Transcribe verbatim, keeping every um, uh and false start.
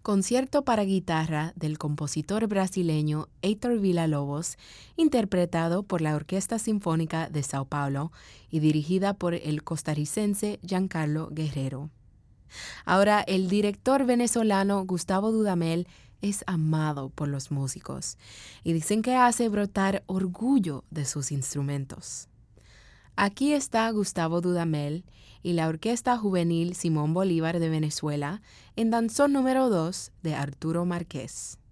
Concierto para guitarra del compositor brasileño Heitor Villa-Lobos, interpretado por la Orquesta Sinfónica de Sao Paulo y dirigida por el costarricense Giancarlo Guerrero. Ahora, el director venezolano Gustavo Dudamel es amado por los músicos y dicen que hace brotar orgullo de sus instrumentos. Aquí está Gustavo Dudamel y la Orquesta Juvenil Simón Bolívar de Venezuela en Danzón número dos de Arturo Márquez.